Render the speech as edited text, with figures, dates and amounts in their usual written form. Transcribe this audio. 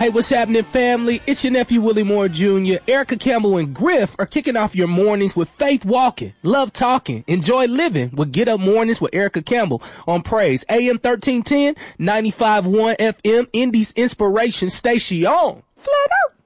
Hey, what's happening, family? It's your nephew, Willie Moore Jr. Erica Campbell and Griff are kicking off your mornings with Faith Walking, Love Talking, Enjoy Living with Get Up Mornings with Erica Campbell on Praise. AM 1310, 95.1 FM, Indy's Inspiration Station. Flat out.